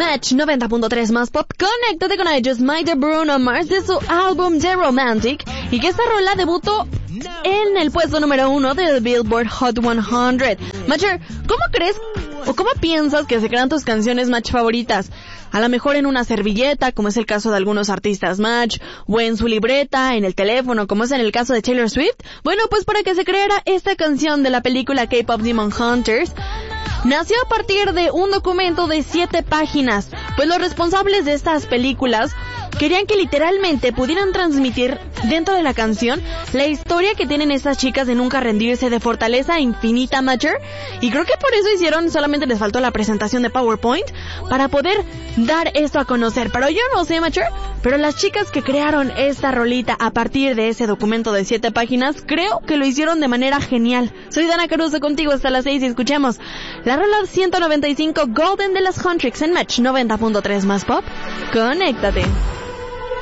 Match 90.3 más pop. Conéctate con ellos, My de Bruno Mars, de su álbum The Romantic, y que esta rola debutó en el puesto número 1 del Billboard Hot 100. Matcher, ¿cómo crees o cómo piensas que se crean tus canciones Match favoritas? A lo mejor en una servilleta, como es el caso de algunos artistas Match, o en su libreta, en el teléfono, como es en el caso de Taylor Swift. Bueno, pues para que se creara esta canción de la película K-Pop Demon Hunters, nació a partir de un documento de 7 páginas, pues los responsables de estas películas querían que literalmente pudieran transmitir dentro de la canción la historia que tienen estas chicas de nunca rendirse, de fortaleza infinita, Matcher, y creo que por eso hicieron, solamente les faltó la presentación de PowerPoint para poder dar esto a conocer. Pero yo no sé, Matcher, pero las chicas que crearon esta rolita a partir de ese documento de 7 páginas, creo que lo hicieron de manera genial. Soy Dana Caruso contigo hasta las 6 y escuchemos la rola 195 Golden de las Huntrix en Match 90.3 más pop. Conéctate.